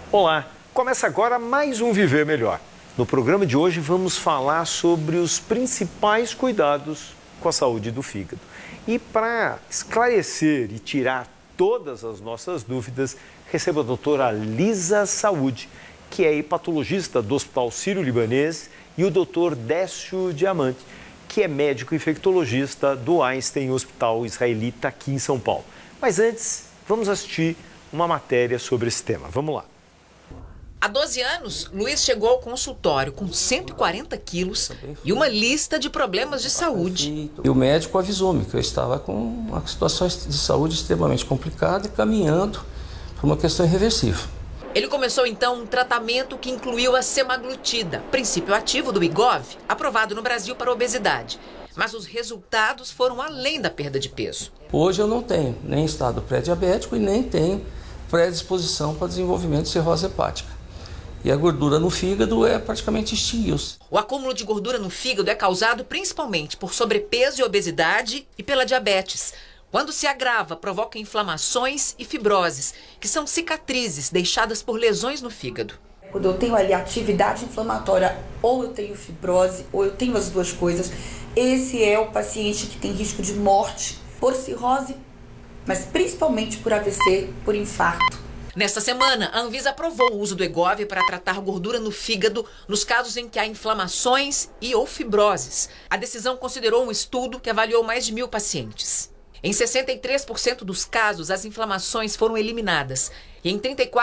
Olá, começa agora mais um Viver Melhor. No programa de hoje vamos falar sobre os principais cuidados com a saúde do fígado. E para esclarecer e tirar todas as nossas dúvidas, recebo a doutora Lisa Saúde, que é hepatologista do Hospital Sírio-Libanês, e o doutor Décio Diamante, que é médico infectologista do Einstein Hospital Israelita aqui em São Paulo. Mas antes, vamos assistir uma matéria sobre esse tema. Vamos lá. Há 12 anos, Luiz chegou ao consultório com 140 quilos e uma lista de problemas de saúde. E o médico avisou-me que eu estava com uma situação de saúde extremamente complicada e caminhando para uma questão irreversível. Ele começou então um tratamento que incluiu a semaglutida, princípio ativo do Wegovy, aprovado no Brasil para obesidade. Mas os resultados foram além da perda de peso. Hoje eu não tenho nem estado pré-diabético e nem tenho predisposição para desenvolvimento de cirrose hepática. E a gordura no fígado praticamente extinguiu-se. O acúmulo de gordura no fígado é causado principalmente por sobrepeso e obesidade e pela diabetes. Quando se agrava, provoca inflamações e fibroses, que são cicatrizes deixadas por lesões no fígado. Quando eu tenho ali atividade inflamatória, ou eu tenho fibrose, ou eu tenho as duas coisas, esse é o paciente que tem risco de morte por cirrose, mas principalmente por AVC, por infarto. Nesta semana, a Anvisa aprovou o uso do Wegovy para tratar gordura no fígado nos casos em que há inflamações e ou fibroses. A decisão considerou um estudo que avaliou mais de 1.000 pacientes. Em 63% dos casos, as inflamações foram eliminadas e em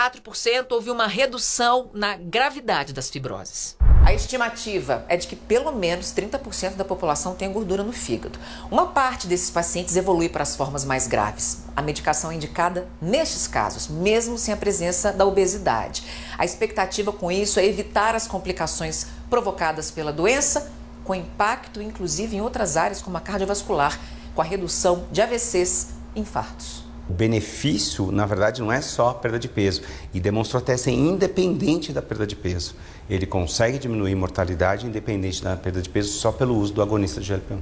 34% houve uma redução na gravidade das fibroses. A estimativa é de que pelo menos 30% da população tem gordura no fígado. Uma parte desses pacientes evolui para as formas mais graves. A medicação é indicada nestes casos, mesmo sem a presença da obesidade. A expectativa com isso é evitar as complicações provocadas pela doença, com impacto inclusive em outras áreas como a cardiovascular, com a redução de AVCs e infartos. O benefício, na verdade, não é só a perda de peso e demonstrou até ser independente da perda de peso. Ele consegue diminuir mortalidade independente da perda de peso só pelo uso do agonista de GLP-1.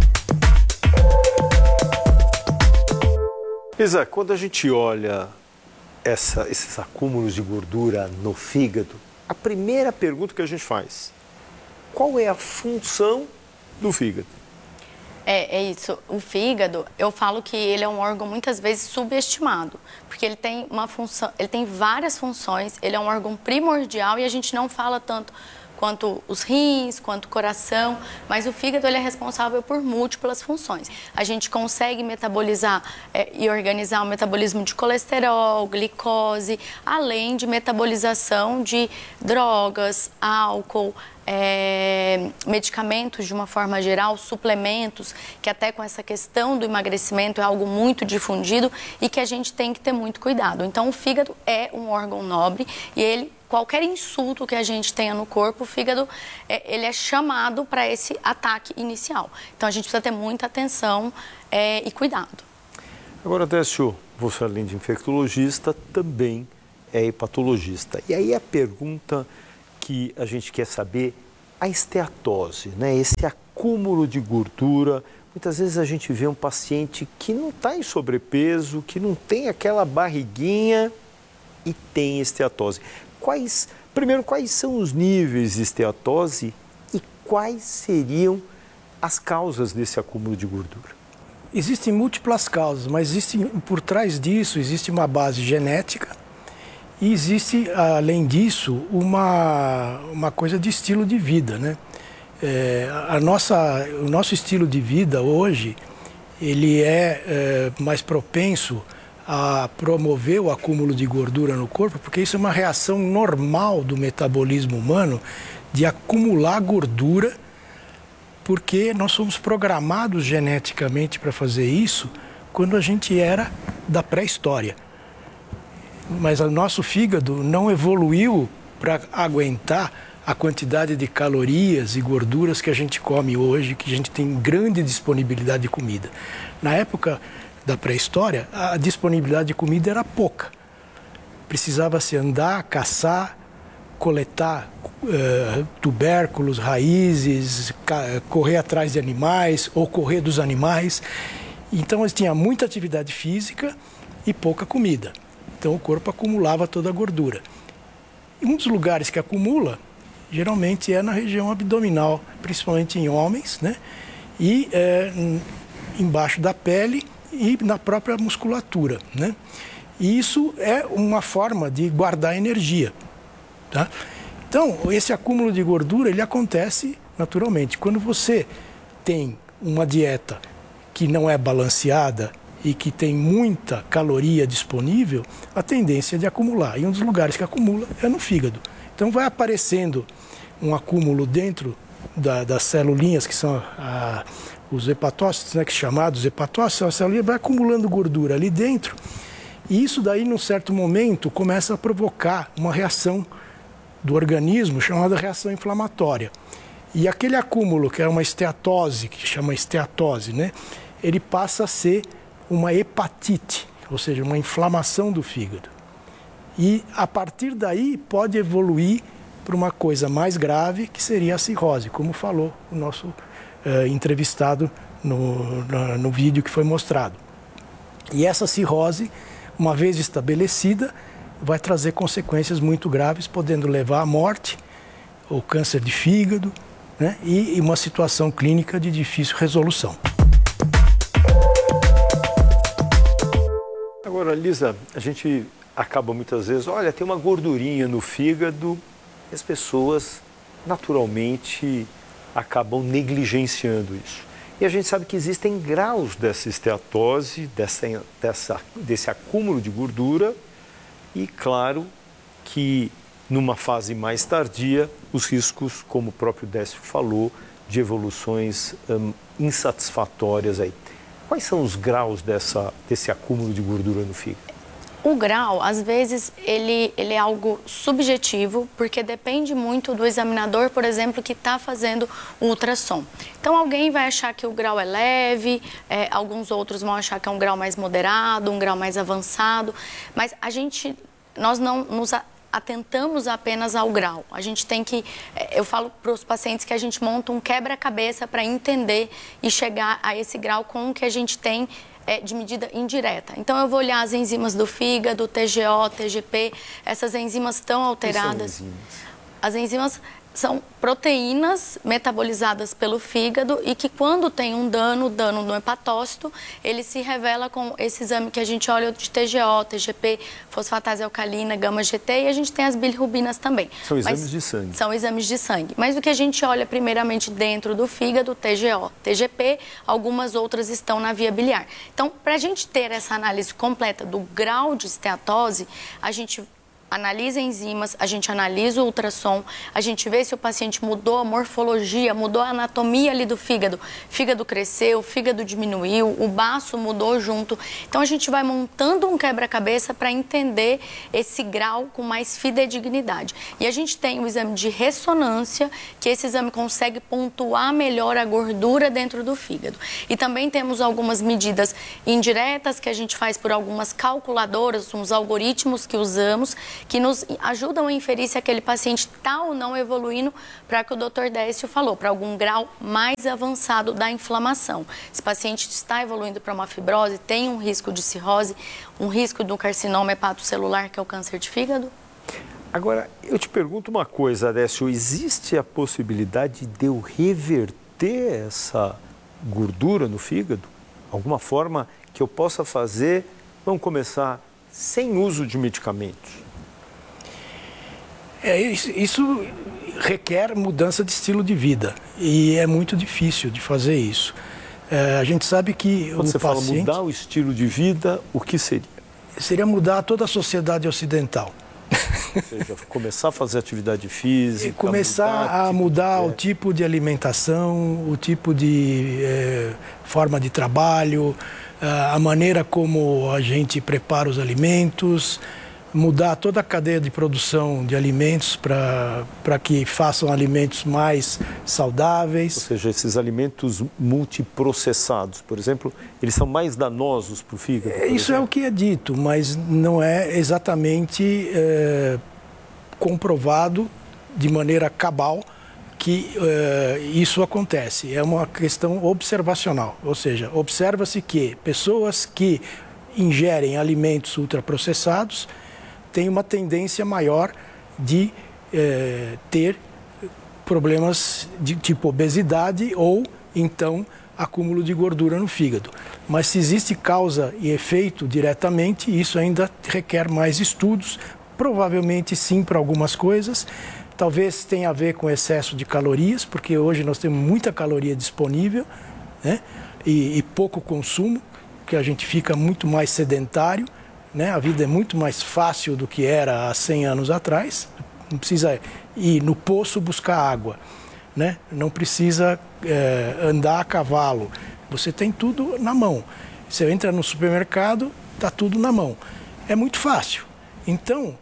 Isa, quando a gente olha esses acúmulos de gordura no fígado, a primeira pergunta que a gente faz: qual é a função do fígado? É isso. O fígado, eu falo que ele é um órgão muitas vezes subestimado, porque ele tem uma função, ele tem várias funções, ele é um órgão primordial e a gente não fala tanto quanto os rins, quanto o coração, mas o fígado ele é responsável por múltiplas funções. A gente consegue metabolizar e organizar o metabolismo de colesterol, glicose, além de metabolização de drogas, álcool, medicamentos de uma forma geral, suplementos, que até com essa questão do emagrecimento é algo muito difundido e que a gente tem que ter muito cuidado. Então o fígado é um órgão nobre e ele, qualquer insulto que a gente tenha no corpo, o fígado ele é chamado para esse ataque inicial. Então a gente precisa ter muita atenção e cuidado. Agora, Décio, você além de infectologista, também é hepatologista. E aí a pergunta que a gente quer saber, a esteatose, né? Esse acúmulo de gordura. Muitas vezes a gente vê um paciente que não está em sobrepeso, que não tem aquela barriguinha e tem esteatose. Primeiro, quais são os níveis de esteatose e quais seriam as causas desse acúmulo de gordura? Existem múltiplas causas, mas por trás disso existe uma base genética. E existe, além disso, uma coisa de estilo de vida, né? O nosso estilo de vida hoje, ele é mais propenso a promover o acúmulo de gordura no corpo, porque isso é uma reação normal do metabolismo humano de acumular gordura, porque nós somos programados geneticamente para fazer isso quando a gente era da pré-história. Mas o nosso fígado não evoluiu para aguentar a quantidade de calorias e gorduras que a gente come hoje, que a gente tem grande disponibilidade de comida. Na época da pré-história, a disponibilidade de comida era pouca. Precisava-se andar, caçar, coletar tubérculos, raízes, correr atrás de animais ou correr dos animais. Então, tinha muita atividade física e pouca comida. Então o corpo acumulava toda a gordura. E um dos lugares que acumula, geralmente, é na região abdominal, principalmente em homens, né? E embaixo da pele e na própria musculatura, né? E isso é uma forma de guardar energia, tá? Então, esse acúmulo de gordura, ele acontece naturalmente. Quando você tem uma dieta que não é balanceada e que tem muita caloria disponível, a tendência é de acumular. E um dos lugares que acumula é no fígado. Então, vai aparecendo um acúmulo dentro das celulinhas, que são os hepatócitos, né, que chamados hepatócitos, a celulinha vai acumulando gordura ali dentro. E isso daí, num certo momento, começa a provocar uma reação do organismo chamada reação inflamatória. E aquele acúmulo, que é uma esteatose, que chama esteatose, né, ele passa a ser uma hepatite, ou seja, uma inflamação do fígado. E, a partir daí, pode evoluir para uma coisa mais grave, que seria a cirrose, como falou o nosso entrevistado no vídeo que foi mostrado. E essa cirrose, uma vez estabelecida, vai trazer consequências muito graves, podendo levar à morte, ou câncer de fígado, né, e uma situação clínica de difícil resolução. Agora, Lisa, a gente acaba muitas vezes, olha, tem uma gordurinha no fígado, e as pessoas naturalmente acabam negligenciando isso. E a gente sabe que existem graus dessa esteatose, desse acúmulo de gordura, e claro que numa fase mais tardia, os riscos, como o próprio Décio falou, de evoluções insatisfatórias aí. Quais são os graus desse acúmulo de gordura no fígado? O grau, às vezes, ele é algo subjetivo, porque depende muito do examinador, por exemplo, que está fazendo o ultrassom. Então, alguém vai achar que o grau é leve, alguns outros vão achar que é um grau mais moderado, um grau mais avançado, mas nós não nos atentamos apenas ao grau. A gente tem que, eu falo para os pacientes que a gente monta um quebra-cabeça para entender e chegar a esse grau com o que a gente tem de medida indireta. Então, eu vou olhar as enzimas do fígado, TGO, TGP, essas enzimas estão alteradas. As enzimas são proteínas metabolizadas pelo fígado e que, quando tem um dano no hepatócito, ele se revela com esse exame que a gente olha de TGO, TGP, fosfatase alcalina, gama-GT, e a gente tem as bilirrubinas também. São exames de sangue. São exames de sangue. Mas o que a gente olha primeiramente dentro do fígado, TGO, TGP, algumas outras estão na via biliar. Então, para a gente ter essa análise completa do grau de esteatose, a gente analisa enzimas, a gente analisa o ultrassom, a gente vê se o paciente mudou a morfologia, mudou a anatomia ali do fígado. Fígado cresceu, fígado diminuiu, o baço mudou junto. Então, a gente vai montando um quebra-cabeça para entender esse grau com mais fidedignidade. E a gente tem o exame de ressonância, que esse exame consegue pontuar melhor a gordura dentro do fígado. E também temos algumas medidas indiretas que a gente faz por algumas calculadoras, uns algoritmos que usamos, que nos ajudam a inferir se aquele paciente está ou não evoluindo para que o Dr. Décio falou, para algum grau mais avançado da inflamação. Esse paciente está evoluindo para uma fibrose, tem um risco de cirrose, um risco do carcinoma hepatocelular, que é o câncer de fígado? Agora, eu te pergunto uma coisa, Décio, existe a possibilidade de eu reverter essa gordura no fígado? Alguma forma que eu possa fazer, vamos começar, sem uso de medicamentos? Isso requer mudança de estilo de vida e é muito difícil de fazer isso. A gente sabe que quando você fala mudar o estilo de vida, o que seria? Seria mudar toda a sociedade ocidental. Ou seja, começar a fazer atividade física. Começar a mudar o tipo de alimentação, o tipo de forma de trabalho, a maneira como a gente prepara os alimentos, mudar toda a cadeia de produção de alimentos para que façam alimentos mais saudáveis. Ou seja, esses alimentos multiprocessados, por exemplo, eles são mais danosos para o fígado? Isso é o que é dito, mas não é exatamente comprovado de maneira cabal que isso acontece. É uma questão observacional, ou seja, observa-se que pessoas que ingerem alimentos ultraprocessados têm uma tendência maior de ter problemas de tipo obesidade ou então acúmulo de gordura no fígado. Mas se existe causa e efeito diretamente, isso ainda requer mais estudos, provavelmente sim para algumas coisas. Talvez tenha a ver com excesso de calorias, porque hoje nós temos muita caloria disponível, né? E pouco consumo, que a gente fica muito mais sedentário, né? A vida é muito mais fácil do que era há 100 anos atrás. Não precisa ir no poço buscar água, né? Não precisa andar a cavalo. Você tem tudo na mão. Você entra no supermercado, está tudo na mão. É muito fácil. Então,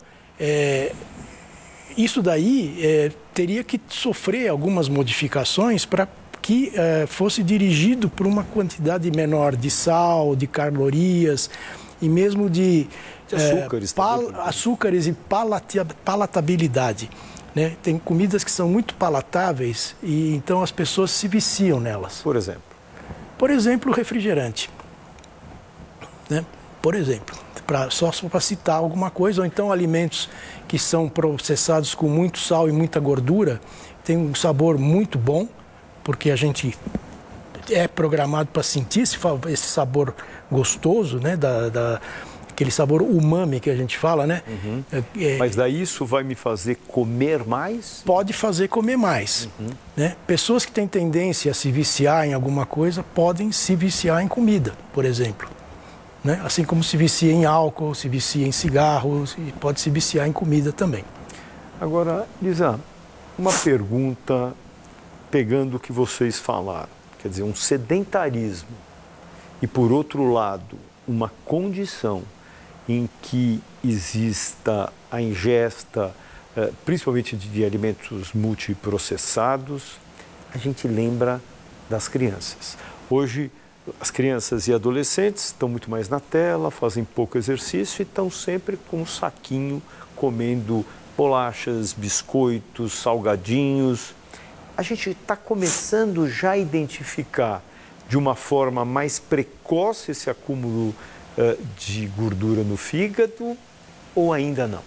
isso daí teria que sofrer algumas modificações para que fosse dirigido por uma quantidade menor de sal, de calorias e mesmo de açúcares e palatabilidade. Né? Tem comidas que são muito palatáveis e então as pessoas se viciam nelas. Por exemplo? Por exemplo, o refrigerante. Né? Por exemplo, só para citar alguma coisa, ou então alimentos que são processados com muito sal e muita gordura, tem um sabor muito bom, porque a gente é programado para sentir esse sabor gostoso, né? Aquele sabor umami que a gente fala, né? Uhum. Mas daí isso vai me fazer comer mais? Pode fazer comer mais. Uhum. Né? Pessoas que têm tendência a se viciar em alguma coisa podem se viciar em comida, por exemplo. Né? Assim como se vicia em álcool, se vicia em cigarros e pode se viciar em comida também. Agora, Lisa, uma pergunta pegando o que vocês falaram. Quer dizer, um sedentarismo e, por outro lado, uma condição em que exista a ingesta, principalmente de alimentos multiprocessados, a gente lembra das crianças. Hoje, as crianças e adolescentes estão muito mais na tela, fazem pouco exercício e estão sempre com um saquinho comendo bolachas, biscoitos, salgadinhos. A gente está começando já a identificar de uma forma mais precoce esse acúmulo de gordura no fígado ou ainda não?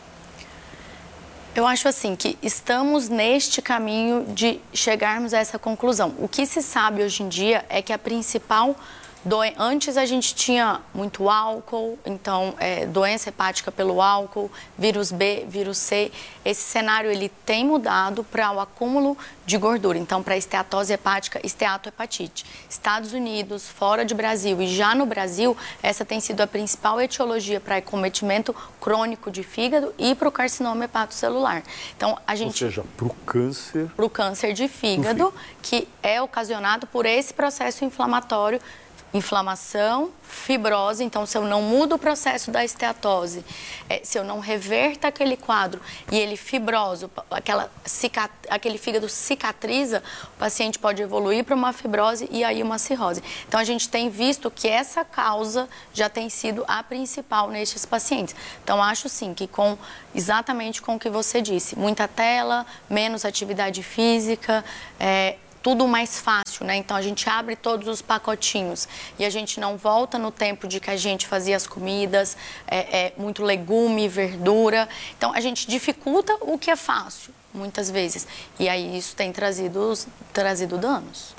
Eu acho assim que estamos neste caminho de chegarmos a essa conclusão. O que se sabe hoje em dia é que a principal antes a gente tinha muito álcool, então doença hepática pelo álcool, vírus B, vírus C. Esse cenário ele tem mudado para o acúmulo de gordura, então para esteatose hepática, esteatohepatite. Estados Unidos, fora de Brasil e já no Brasil, essa tem sido a principal etiologia para acometimento crônico de fígado e para o carcinoma hepatocelular. Então a gente, ou seja, para o câncer. Para o câncer de fígado, que é ocasionado por esse processo inflamatório. Inflamação, fibrose, então se eu não mudo o processo da esteatose, se eu não reverto aquele quadro e ele fibroso, aquele fígado cicatriza, o paciente pode evoluir para uma fibrose e aí uma cirrose. Então a gente tem visto que essa causa já tem sido a principal nestes pacientes. Então acho sim que exatamente com o que você disse, muita tela, menos atividade física, tudo mais fácil, né? Então a gente abre todos os pacotinhos e a gente não volta no tempo de que a gente fazia as comidas, muito legume, verdura. Então a gente dificulta o que é fácil, muitas vezes. E aí isso tem trazido danos.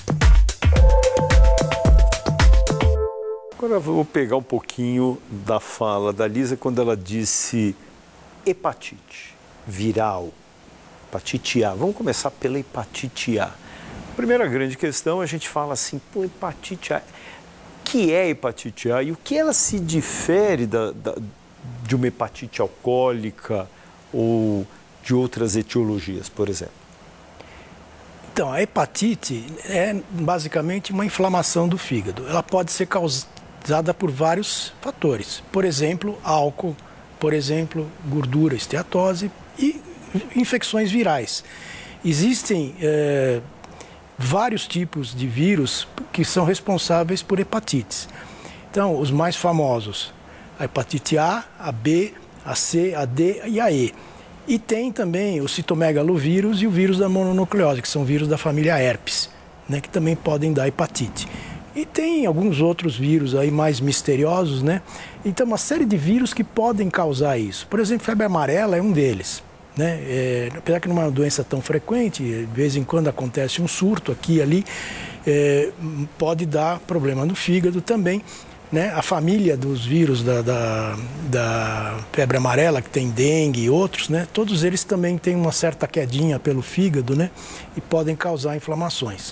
Agora eu vou pegar um pouquinho da fala da Lisa quando ela disse hepatite viral, hepatite A. Vamos começar pela hepatite A. Primeira grande questão, a gente fala assim, hepatite A, o que é hepatite A e o que ela se difere de uma hepatite alcoólica ou de outras etiologias, por exemplo? Então, a hepatite é basicamente uma inflamação do fígado. Ela pode ser causada por vários fatores, por exemplo, álcool, por exemplo, gordura, esteatose e infecções virais. Existem vários tipos de vírus que são responsáveis por hepatites. Então, os mais famosos, a hepatite A, a B, a C, a D e a E. E tem também o citomegalovírus e o vírus da mononucleose, que são vírus da família herpes, né, que também podem dar hepatite. E tem alguns outros vírus aí mais misteriosos, né? Então, uma série de vírus que podem causar isso. Por exemplo, febre amarela é um deles, né? Apesar que não é uma doença tão frequente, de vez em quando acontece um surto aqui e ali, pode dar problema no fígado também, né? A família dos vírus da febre amarela, que tem dengue e outros, né? Todos eles também têm uma certa quedinha pelo fígado, né? E podem causar inflamações.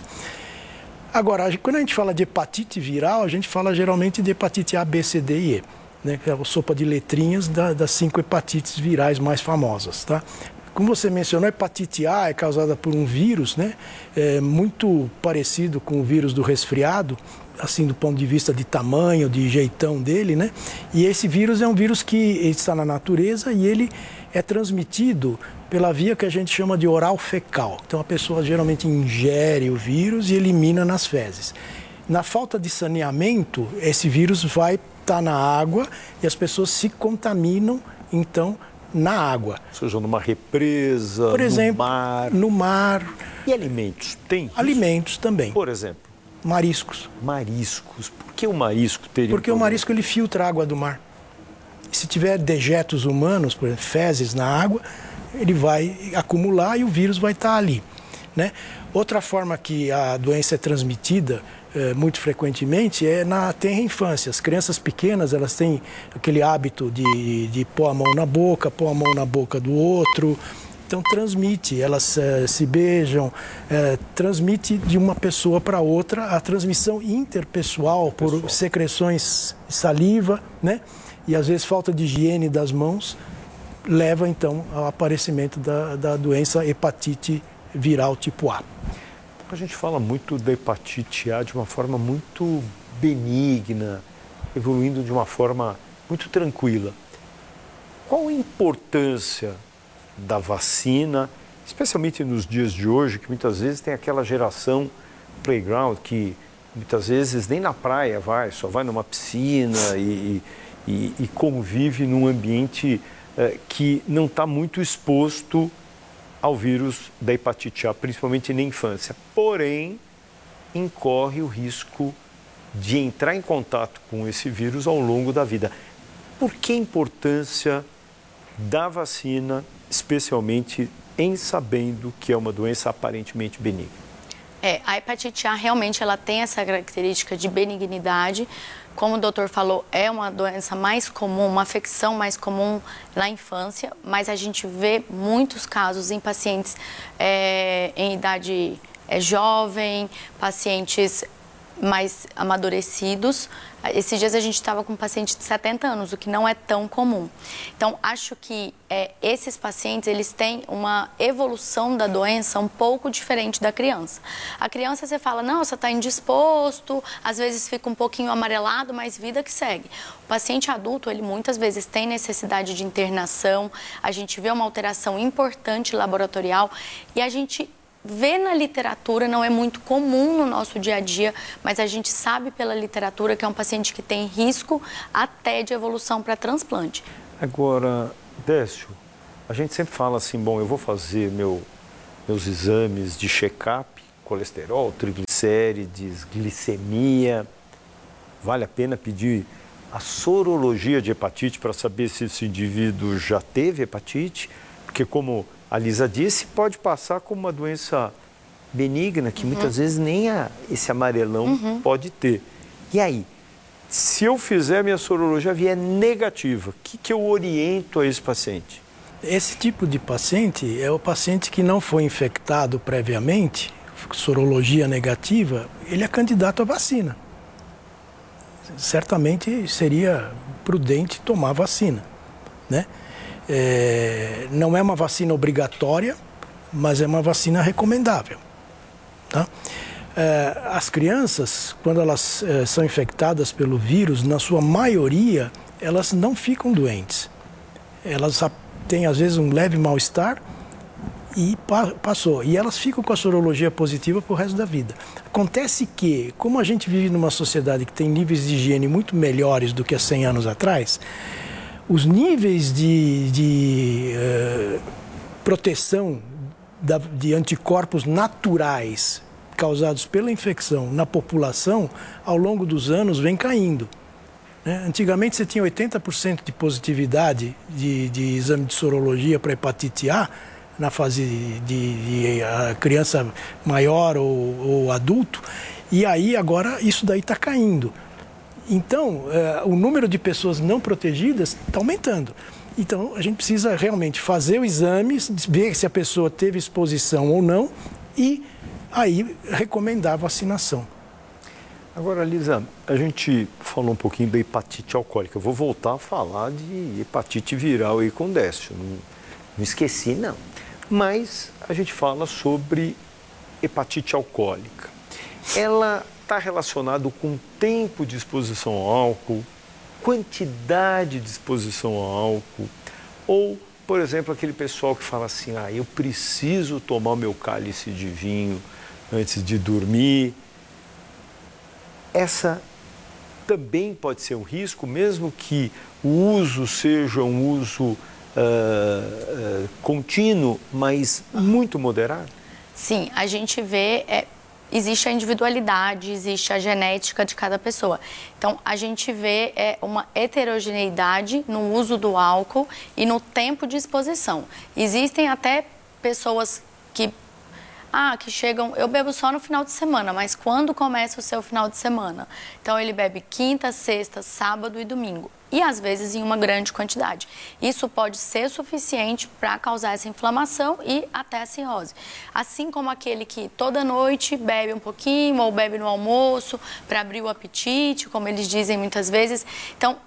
Agora, quando a gente fala de hepatite viral, a gente fala geralmente de hepatite A, B, C, D e E, né? Que é a sopa de letrinhas das 5 hepatites virais mais famosas, tá? Como você mencionou, a hepatite A é causada por um vírus, né? Muito parecido com o vírus do resfriado, assim, do ponto de vista de tamanho, de jeitão dele, né? E esse vírus é um vírus que está na natureza e ele é transmitido pela via que a gente chama de oral fecal. Então a pessoa geralmente ingere o vírus e elimina nas fezes. Na falta de saneamento, esse vírus vai estar na água e as pessoas se contaminam, então, na água. Ou seja, numa represa, por exemplo, no mar. No mar. E alimentos? Tem? Alimentos também. Por exemplo? Mariscos. Mariscos. Por que o marisco teria Porque o marisco ele filtra a água do mar. E se tiver dejetos humanos, por exemplo, fezes na água, ele vai acumular e o vírus vai estar ali, né? Outra forma que a doença é transmitida muito frequentemente é na tenra infância. As crianças pequenas, elas têm aquele hábito de pôr a mão na boca, pôr a mão na boca do outro. Então transmite, elas se beijam, transmite de uma pessoa para outra a transmissão interpessoal por secreções de saliva, né? E às vezes falta de higiene das mãos leva então ao aparecimento da doença hepatite viral tipo A. A gente fala muito da hepatite A de uma forma muito benigna, evoluindo de uma forma muito tranquila. Qual a importância da vacina, especialmente nos dias de hoje, que muitas vezes tem aquela geração playground que muitas vezes nem na praia vai, só vai numa piscina e convive num ambiente que não está muito exposto ao vírus da hepatite A, principalmente na infância. Porém, incorre o risco de entrar em contato com esse vírus ao longo da vida. Por que a importância da vacina, especialmente em sabendo que é uma doença aparentemente benigna? A hepatite A realmente ela tem essa característica de benignidade. Como o doutor falou, é uma doença mais comum, uma afecção mais comum na infância, mas a gente vê muitos casos em pacientes em idade jovem, pacientes mais amadurecidos. Esses dias a gente estava com um paciente de 70 anos, o que não é tão comum. Então, acho que esses pacientes, eles têm uma evolução da doença um pouco diferente da criança. A criança, você fala, não, você está indisposto, às vezes fica um pouquinho amarelado, mas vida que segue. O paciente adulto, ele muitas vezes tem necessidade de internação, a gente vê uma alteração importante laboratorial e a gente vê na literatura, não é muito comum no nosso dia a dia, mas a gente sabe pela literatura que é um paciente que tem risco até de evolução para transplante. Agora, Décio, a gente sempre fala assim, bom, eu vou fazer meus exames de check-up, colesterol, triglicérides, glicemia. Vale a pena pedir a sorologia de hepatite para saber se esse indivíduo já teve hepatite? Porque como a Lisa disse, pode passar como uma doença benigna, que muitas vezes nem esse amarelão pode ter. E aí, se eu fizer a minha sorologia vier negativa, o que eu oriento a esse paciente? Esse tipo de paciente é o paciente que não foi infectado previamente, sorologia negativa, ele é candidato à vacina. Certamente seria prudente tomar vacina, né? Não é uma vacina obrigatória, mas é uma vacina recomendável, tá? As crianças, quando elas são infectadas pelo vírus, na sua maioria, elas não ficam doentes. Elas têm, às vezes, um leve mal-estar e passou. E elas ficam com a sorologia positiva para o resto da vida. Acontece que, como a gente vive numa sociedade que tem níveis de higiene muito melhores do que há 100 anos atrás, os níveis de proteção de anticorpos naturais causados pela infecção na população, ao longo dos anos, vem caindo. Antigamente você tinha 80% de positividade de exame de sorologia para hepatite A na fase de criança maior ou adulto, e aí agora isso daí está caindo. Então, o número de pessoas não protegidas está aumentando. Então, a gente precisa realmente fazer o exame, ver se a pessoa teve exposição ou não e aí recomendar a vacinação. Agora, Lisa, a gente falou um pouquinho da hepatite alcoólica. Eu vou voltar a falar de hepatite viral e com décio. Não esqueci, não. Mas a gente fala sobre hepatite alcoólica. Ela está relacionada com tempo de exposição ao álcool, quantidade de exposição ao álcool, ou, por exemplo, aquele pessoal que fala assim, eu preciso tomar o meu cálice de vinho antes de dormir. Essa também pode ser um risco, mesmo que o uso seja um uso contínuo, mas muito moderado? Sim, a gente vê, existe a individualidade, existe a genética de cada pessoa. Então, a gente vê uma heterogeneidade no uso do álcool e no tempo de exposição. Existem até pessoas que chegam, eu bebo só no final de semana, mas quando começa o seu final de semana? Então, ele bebe quinta, sexta, sábado e domingo. E, às vezes, em uma grande quantidade. Isso pode ser suficiente para causar essa inflamação e até a cirrose. Assim como aquele que toda noite bebe um pouquinho ou bebe no almoço para abrir o apetite, como eles dizem muitas vezes. Então,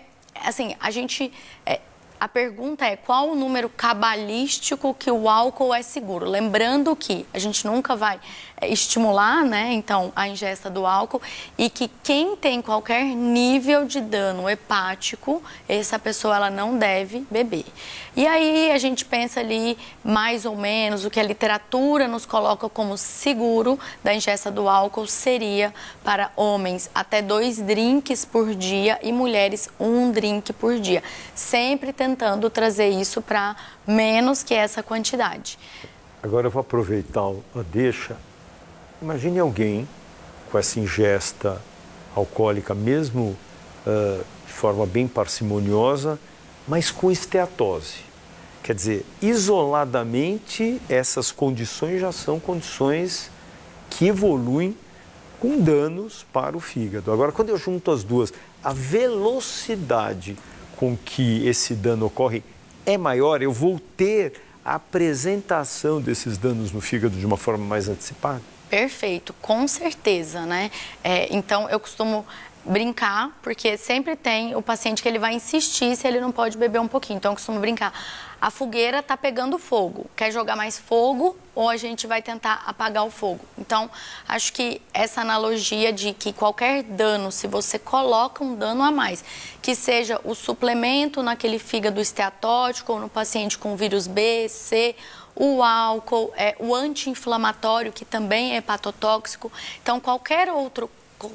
a pergunta é qual o número cabalístico que o álcool é seguro. Lembrando que a gente nunca vai estimular, então, a ingesta do álcool e que quem tem qualquer nível de dano hepático, essa pessoa ela não deve beber. E aí a gente pensa ali mais ou menos o que a literatura nos coloca como seguro da ingesta do álcool seria para homens até 2 drinks por dia e mulheres 1 drink por dia. Sempre tentando trazer isso para menos que essa quantidade. Agora eu vou aproveitar a deixa. Imagine alguém com essa ingesta alcoólica, mesmo de forma bem parcimoniosa, mas com esteatose. Quer dizer, isoladamente, essas condições já são condições que evoluem com danos para o fígado. Agora, quando eu junto as duas, a velocidade com que esse dano ocorre é maior, eu vou ter a apresentação desses danos no fígado de uma forma mais antecipada? Perfeito, com certeza, então, eu costumo brincar, porque sempre tem o paciente que ele vai insistir se ele não pode beber um pouquinho. Então, eu costumo brincar. A fogueira está pegando fogo. Quer jogar mais fogo ou a gente vai tentar apagar o fogo? Então, acho que essa analogia de que qualquer dano, se você coloca um dano a mais, que seja o suplemento naquele fígado esteatótico ou no paciente com vírus B, C, o álcool, o anti-inflamatório, que também é hepatotóxico. Então, qualquer outro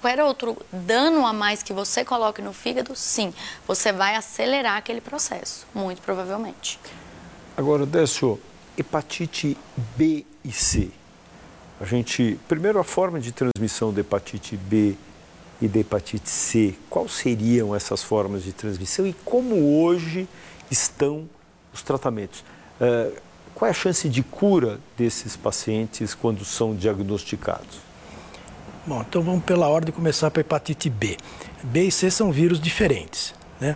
dano a mais que você coloque no fígado, sim, você vai acelerar aquele processo, muito provavelmente. Agora, Décio, hepatite B e C. Primeiro, a forma de transmissão da hepatite B e da hepatite C. Quais seriam essas formas de transmissão e como hoje estão os tratamentos? Qual é a chance de cura desses pacientes quando são diagnosticados? Bom, então vamos pela ordem começar para a hepatite B. B e C são vírus diferentes,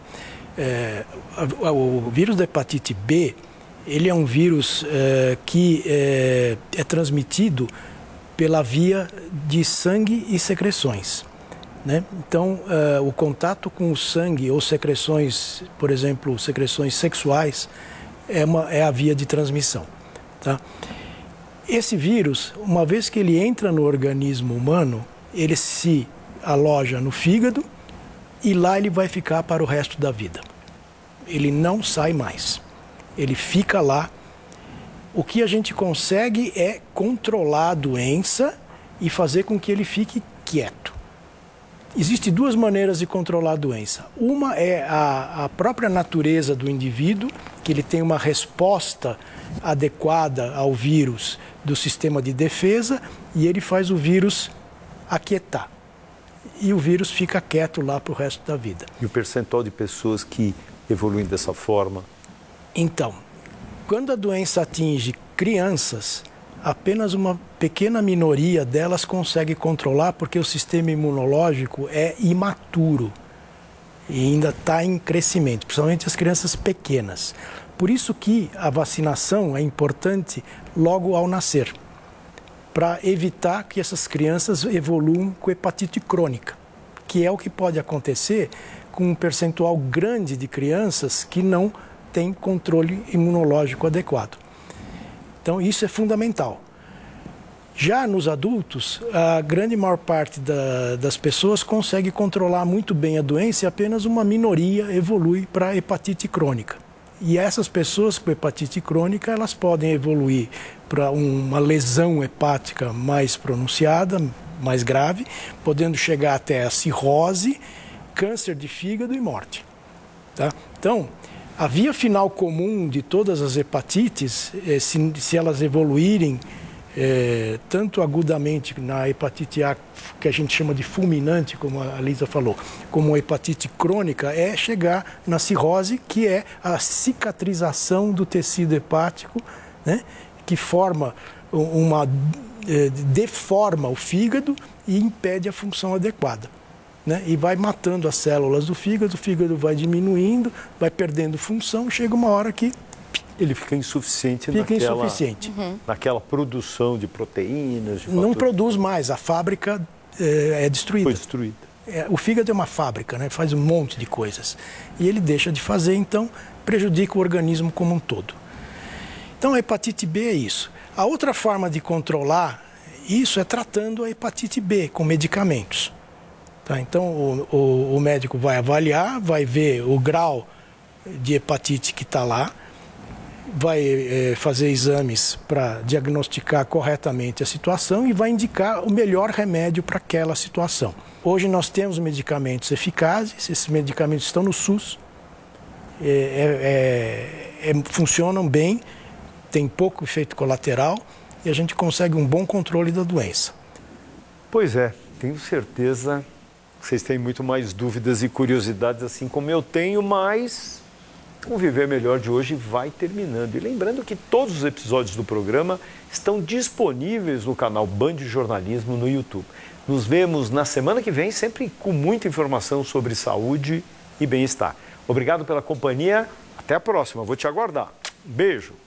O vírus da hepatite B, ele é um vírus que é transmitido pela via de sangue e secreções, Então, o contato com o sangue ou secreções, por exemplo, secreções sexuais, é a via de transmissão, tá? Esse vírus, uma vez que ele entra no organismo humano, ele se aloja no fígado e lá ele vai ficar para o resto da vida. Ele não sai mais. Ele fica lá. O que a gente consegue é controlar a doença e fazer com que ele fique quieto. Existem duas maneiras de controlar a doença. Uma é a própria natureza do indivíduo, que ele tem uma resposta adequada ao vírus do sistema de defesa e ele faz o vírus aquietar. E o vírus fica quieto lá para o resto da vida. E o percentual de pessoas que evoluem dessa forma? Então, quando a doença atinge crianças, apenas uma pequena minoria delas consegue controlar porque o sistema imunológico é imaturo e ainda está em crescimento, principalmente as crianças pequenas. Por isso que a vacinação é importante logo ao nascer, para evitar que essas crianças evoluam com hepatite crônica, que é o que pode acontecer com um percentual grande de crianças que não têm controle imunológico adequado. Então, isso é fundamental. Já nos adultos, a grande maior parte das pessoas consegue controlar muito bem a doença e apenas uma minoria evolui para hepatite crônica. E essas pessoas com hepatite crônica, elas podem evoluir para uma lesão hepática mais pronunciada, mais grave, podendo chegar até a cirrose, câncer de fígado e morte. Tá? Então, a via final comum de todas as hepatites, se elas evoluírem tanto agudamente na hepatite A, que a gente chama de fulminante, como a Lisa falou, como a hepatite crônica, é chegar na cirrose, que é a cicatrização do tecido hepático, né, que deforma o fígado e impede a função adequada. Né, e vai matando as células do fígado, o fígado vai diminuindo, vai perdendo função, chega uma hora que ele fica insuficiente, naquela produção de proteínas. Não produz mais, a fábrica é destruída. Foi destruída. O fígado é uma fábrica, né? Faz um monte de coisas. E ele deixa de fazer, então prejudica o organismo como um todo. Então a hepatite B é isso. A outra forma de controlar isso é tratando a hepatite B com medicamentos. Tá? Então o médico vai avaliar, vai ver o grau de hepatite que está lá, vai fazer exames para diagnosticar corretamente a situação e vai indicar o melhor remédio para aquela situação. Hoje nós temos medicamentos eficazes, esses medicamentos estão no SUS, funcionam bem, tem pouco efeito colateral e a gente consegue um bom controle da doença. Pois é, tenho certeza que vocês têm muito mais dúvidas e curiosidades, assim como eu tenho, mas o Viver Melhor de hoje vai terminando. E lembrando que todos os episódios do programa estão disponíveis no canal Band Jornalismo no YouTube. Nos vemos na semana que vem, sempre com muita informação sobre saúde e bem-estar. Obrigado pela companhia. Até a próxima. Vou te aguardar. Beijo.